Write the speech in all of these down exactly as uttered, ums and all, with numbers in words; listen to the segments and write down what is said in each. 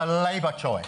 Labour choice.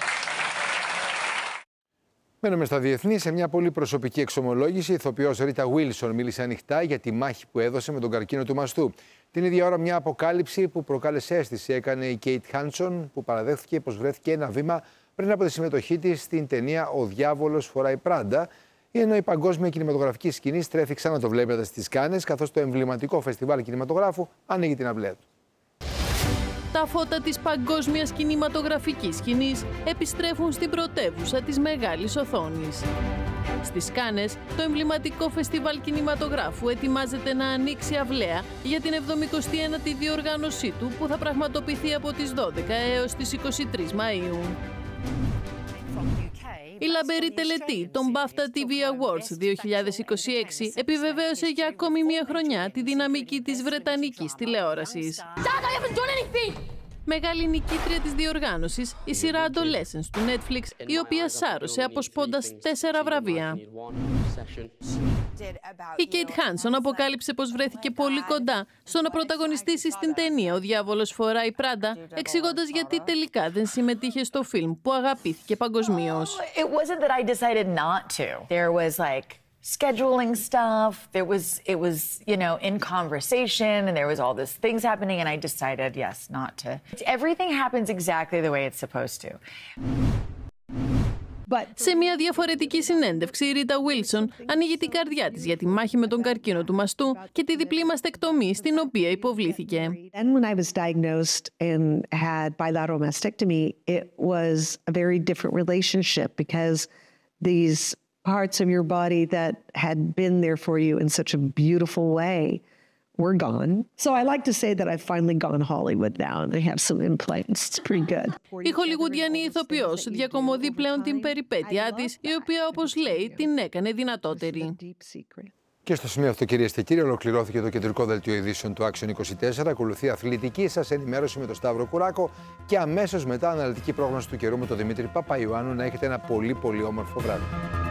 Μένουμε στα διεθνή. Σε μια πολύ προσωπική εξομολόγηση, η ηθοποιός Ρίτα Βίλσον μίλησε ανοιχτά για τη μάχη που έδωσε με τον καρκίνο του μαστού. Την ίδια ώρα, μια αποκάλυψη που προκάλεσε αίσθηση έκανε η Κέιτ Χάνσον, που παραδέχθηκε πως βρέθηκε ένα βήμα πριν από τη συμμετοχή της στην ταινία «Ο διάβολος φοράει πράντα», ενώ η παγκόσμια κινηματογραφική σκηνή στρέφει ξανά το βλέπετε στις Κάνες, καθώς το εμβληματικό φεστιβάλ κινηματογράφου ανοίγει την αυλαία του. Τα φώτα της παγκόσμιας κινηματογραφικής σκηνής επιστρέφουν στην πρωτεύουσα της μεγάλης οθόνης. Στις Κάνες, το εμβληματικό φεστιβάλ κινηματογράφου ετοιμάζεται να ανοίξει αυλαία για την εβδομηκοστή ένατη διοργάνωσή του, που θα πραγματοποιηθεί από τις δώδεκα έως τις είκοσι τρεις Μαΐου. Η λαμπερή τελετή των BAFTA τι βι Awards δύο χιλιάδες είκοσι έξι επιβεβαίωσε για ακόμη μια χρονιά τη δυναμική της βρετανικής τηλεόρασης. Μεγάλη νικήτρια της διοργάνωσης, η σειρά Adolescence του Netflix, η οποία σάρωσε αποσπώντας τέσσερα βραβεία. Η Κέιτ Χάνσον αποκάλυψε πως βρέθηκε πολύ κοντά στο να πρωταγωνιστήσει στην ταινία «Ο διάβολος φοράει πράντα», εξηγώντας γιατί τελικά δεν συμμετείχε στο φιλμ που αγαπήθηκε παγκοσμίως. Scheduling stuff, there was, it was, you know, in conversation, and there was all these things happening, and I decided, yes, not to. Everything happens exactly the way it's supposed to. Σε μια διαφορετική συνέντευξη, η Ρίτα Βίλσον ανοίγει την καρδιά της για τη μάχη με τον καρκίνο του μαστού και τη διπλή μαστεκτομή στην οποία υποβλήθηκε. And when I was diagnosed and had bilateral mastectomy, it was a very different relationship because these parts of your body that had been there for you in such a beautiful way were gone. So I like to say that I've finally gone Hollywood now and they have some implants. It's pretty good. Η χολιγουντιανή ηθοποιός διακομωδεί πλέον την περιπέτειά της, η οποία, όπως λέει, την έκανε δυνατότερη. Και στο σημείο αυτό, κυρίες και κύριοι, ολοκληρώθηκε το κεντρικό δελτίο ειδήσεων του Action είκοσι τέσσερα. Ακολουθεί αθλητική σας ενημέρωση με τον Σταύρο Κουράκο και αμέσως μετά αναλυτική πρόγνωση του καιρού με τον Δημήτρη Παπαϊωάννου. Να έχετε ένα πολύ πολύ όμορφο βράδυ.